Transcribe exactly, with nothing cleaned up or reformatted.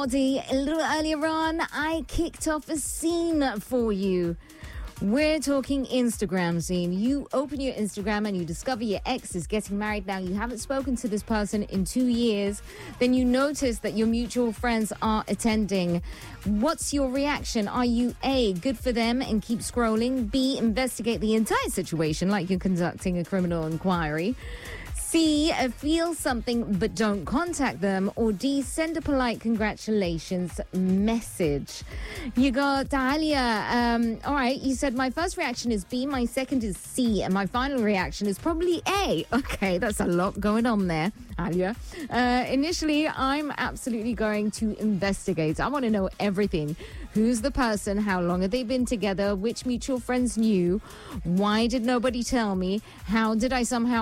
A little earlier on, I kicked off a scene for you. We're talking Instagram scene. You open your Instagram and you discover your ex is getting married. Now, you haven't spoken to this person in two years. Then you notice that your mutual friends are attending. What's your reaction? Are you A, good for them and keep scrolling? B, investigate the entire situation like you're conducting a criminal inquiry? C, uh, feel something but don't contact them. Or D, send a polite congratulations message. You got Dahlia. Um, all right, you said my first reaction is B, my second is C, and my final reaction is probably A. Okay, that's a lot going on there, Dahlia. Uh, initially, I'm absolutely going to investigate. I want to know everything. Who's the person? How long have they been together? Which mutual friends knew? Why did nobody tell me? How did I somehow